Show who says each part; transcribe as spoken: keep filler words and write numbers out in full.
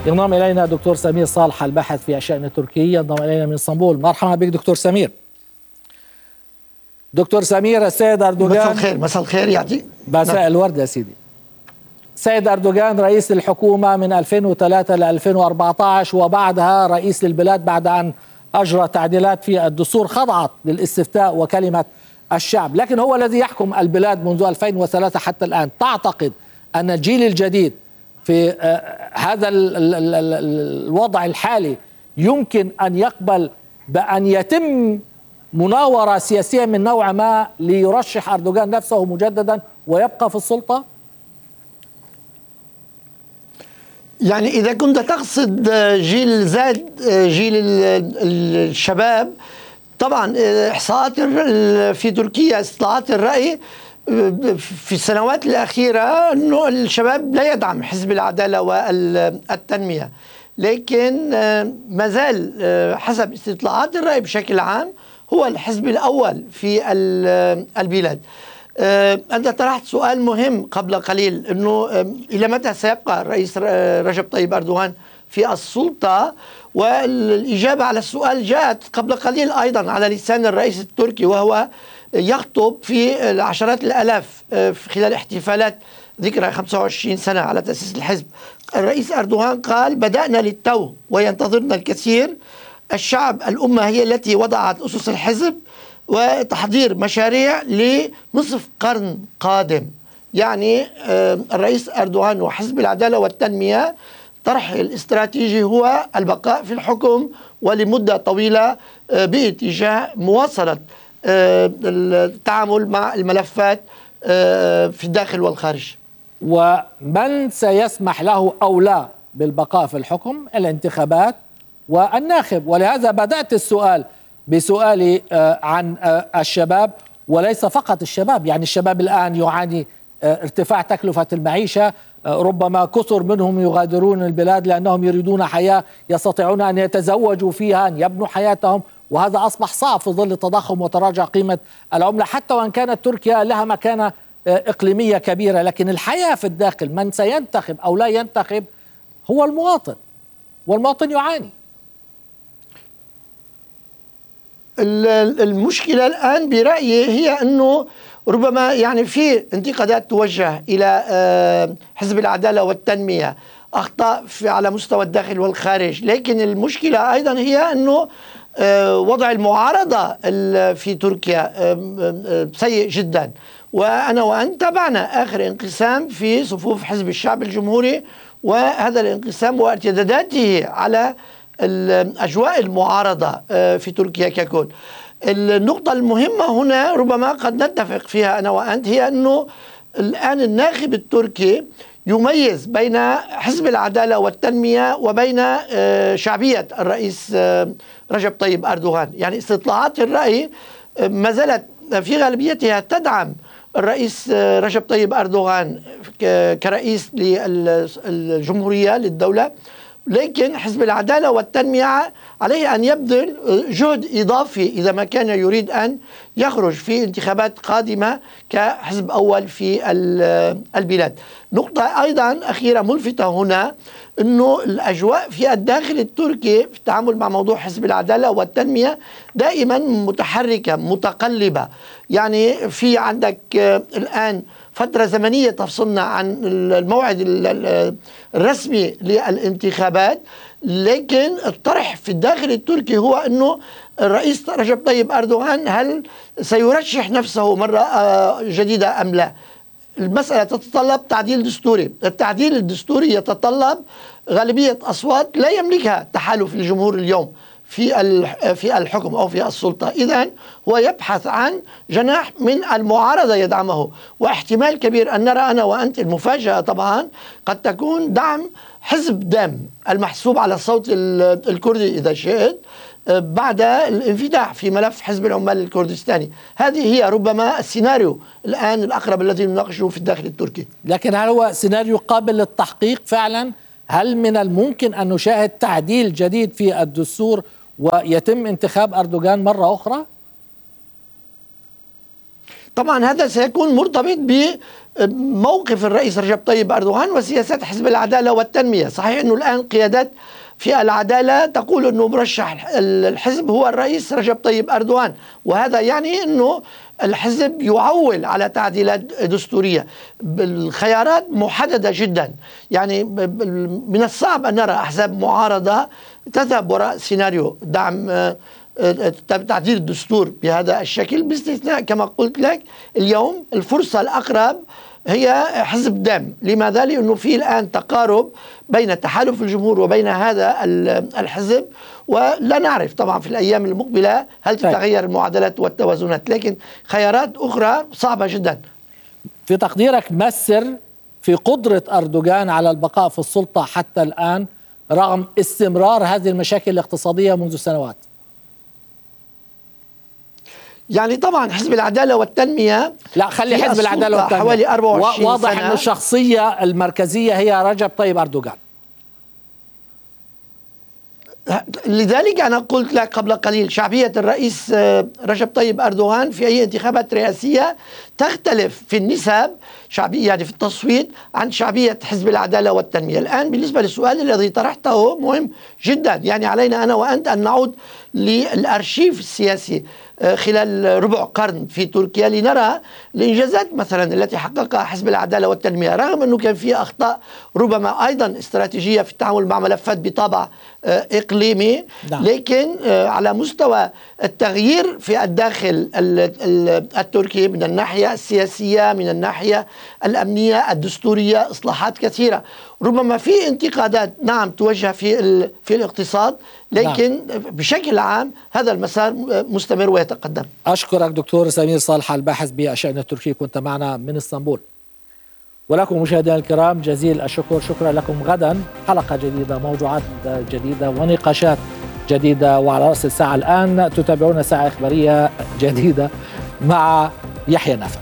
Speaker 1: ينضم إلينا دكتور سمير صالح الباحث في الشأن التركي، ينضم إلينا من اسطنبول. مرحبا بك دكتور سمير. دكتور سمير، السيد أردوغان.
Speaker 2: مساء الخير. مساء الخير يعني.
Speaker 1: مساء الورد يا سيدي. السيد أردوغان رئيس الحكومة من ألفين وثلاثة ل ألفين وأربعة عشر، وبعدها رئيس للبلاد بعد أن أجرى تعديلات في الدستور خضعت للاستفتاء وكلمة الشعب، لكن هو الذي يحكم البلاد منذ ألفين وثلاثة حتى الآن. تعتقد أن الجيل الجديد في هذا الوضع الحالي يمكن أن يقبل بأن يتم مناورة سياسية من نوع ما ليرشح أردوغان نفسه مجددا ويبقى في السلطة؟
Speaker 2: يعني إذا كنت تقصد جيل زاد، جيل الشباب، طبعا إحصاءات في تركيا، استطلاعات الرأي في السنوات الأخيرة أنه الشباب لا يدعم حزب العدالة والتنمية، لكن ما زال حسب استطلاعات الرأي بشكل عام هو الحزب الأول في البلاد. أنت طرحت سؤال مهم قبل قليل، أنه إلى متى سيبقى الرئيس رجب طيب أردوغان في السلطة، والإجابة على السؤال جاءت قبل قليل أيضا على لسان الرئيس التركي وهو يخطب في العشرات الآلاف خلال احتفالات ذكرى خمسة وعشرين سنة على تأسيس الحزب. الرئيس أردوغان قال: بدأنا للتو وينتظرنا الكثير. الشعب، الأمة هي التي وضعت أسس الحزب وتحضير مشاريع لنصف قرن قادم. يعني الرئيس أردوغان وحزب العدالة والتنمية طرح الاستراتيجي هو البقاء في الحكم ولمدة طويلة باتجاه مواصلة التعامل مع الملفات في الداخل والخارج.
Speaker 1: ومن سيسمح له أو لا بالبقاء في الحكم؟ الانتخابات والناخب. ولهذا بدأت السؤال بسؤالي عن الشباب، وليس فقط الشباب. يعني الشباب الآن يعاني ارتفاع تكلفة المعيشة، ربما كثر منهم يغادرون البلاد لأنهم يريدون حياة يستطيعون أن يتزوجوا فيها، أن يبنوا حياتهم، وهذا أصبح صعب في ظل التضخم وتراجع قيمة العملة، حتى وإن كانت تركيا لها مكانة إقليمية كبيرة. لكن الحياة في الداخل، من سينتخب أو لا ينتخب هو المواطن، والمواطن يعاني.
Speaker 2: المشكلة الآن برأيي هي أنه ربما يعني في انتقادات توجه إلى حزب العدالة والتنمية، أخطاء في على مستوى الداخل والخارج، لكن المشكلة أيضا هي أنه وضع المعارضة في تركيا سيء جدا. وأنا وأنت تابعنا آخر انقسام في صفوف حزب الشعب الجمهوري، وهذا الانقسام وارتداداته على الأجواء المعارضة في تركيا ككل. النقطة المهمة هنا ربما قد نتفق فيها أنا وأنت هي أنه الآن الناخب التركي يميز بين حزب العدالة والتنمية وبين شعبية الرئيس رجب طيب أردوغان. يعني استطلاعات الرأي ما زالت في غالبيتها تدعم الرئيس رجب طيب أردوغان كرئيس للجمهورية للدولة، لكن حزب العدالة والتنمية عليه أن يبذل جهد إضافي إذا ما كان يريد أن يخرج في انتخابات قادمة كحزب أول في البلاد. نقطة أيضا أخيرة ملفتة هنا، أنه الأجواء في الداخل التركي في التعامل مع موضوع حزب العدالة والتنمية دائما متحركة متقلبة. يعني في عندك الآن فترة زمنية تفصلنا عن الموعد الرسمي للانتخابات، لكن الطرح في الداخل التركي هو أنه الرئيس رجب طيب أردوغان هل سيرشح نفسه مرة جديدة أم لا. المسألة تتطلب تعديل دستوري، التعديل الدستوري يتطلب غالبية أصوات لا يملكها تحالف الجمهور اليوم في في الحكم أو في السلطة. إذن هو يبحث عن جناح من المعارضة يدعمه، واحتمال كبير أن نرى أنا وأنت المفاجأة طبعا قد تكون دعم حزب دام المحسوب على الصوت الكردي إذا شئت بعد الانفتاح في ملف حزب العمال الكردستاني. هذه هي ربما السيناريو الآن الأقرب الذي نناقشه في الداخل التركي.
Speaker 1: لكن هل هو سيناريو قابل للتحقيق فعلا؟ هل من الممكن أن نشاهد تعديل جديد في الدستور ويتم انتخاب أردوغان مرة أخرى؟
Speaker 2: طبعا هذا سيكون مرتبط بموقف الرئيس رجب طيب أردوغان وسياسات حزب العدالة والتنمية. صحيح أنه الآن قيادات في العدالة تقول أنه مرشح الحزب هو الرئيس رجب طيب أردوغان، وهذا يعني أنه الحزب يعول على تعديلات دستورية. الخيارات محددة جدا، يعني من الصعب أن نرى أحزاب معارضة تذهب وراء سيناريو دعم تعديل الدستور بهذا الشكل، باستثناء كما قلت لك اليوم الفرصة الأقرب هي حزب دم. لماذا؟ لأنه في الآن تقارب بين تحالف الجمهور وبين هذا الحزب، ولا نعرف طبعا في الأيام المقبلة هل تتغير المعادلات والتوازنات، لكن خيارات أخرى صعبة جدا.
Speaker 1: في تقديرك ما السر في قدرة أردوغان على البقاء في السلطة حتى الآن رغم استمرار هذه المشاكل الاقتصادية منذ سنوات؟
Speaker 2: يعني طبعا حزب العدالة والتنمية،
Speaker 1: لا خلي حزب العدالة والتنمية
Speaker 2: حوالي أربعة وعشرين
Speaker 1: واضح
Speaker 2: سنة.
Speaker 1: أن الشخصية المركزية هي رجب طيب أردوغان.
Speaker 2: لذلك أنا قلت لك قبل قليل شعبية الرئيس رجب طيب أردوغان في أي انتخابات رئاسية تختلف في النسب شعبية، يعني في التصويت، عن شعبية حزب العدالة والتنمية. الآن بالنسبة للسؤال الذي طرحته مهم جدا، يعني علينا أنا وأنت أن نعود للأرشيف السياسي خلال ربع قرن في تركيا لنرى الإنجازات مثلا التي حققها حزب العدالة والتنمية، رغم أنه كان فيه أخطاء ربما أيضا استراتيجية في التعامل مع ملفات بطابع إقليمي، لكن على مستوى التغيير في الداخل التركي من الناحية السياسية، من الناحية الأمنية، الدستورية، إصلاحات كثيرة. ربما في انتقادات نعم توجه في في الاقتصاد، لكن نعم. بشكل عام هذا المسار مستمر ويتقدم.
Speaker 1: أشكرك دكتور سمير صالح الباحث بالشأن التركي، كنت معنا من اسطنبول. ولكم مشاهدينا الكرام جزيل الشكر، شكرا لكم. غدا حلقة جديدة، موضوعات جديدة ونقاشات جديدة، وعلى رأس الساعة الآن تتابعون ساعة إخبارية جديدة مع يحيى نافع.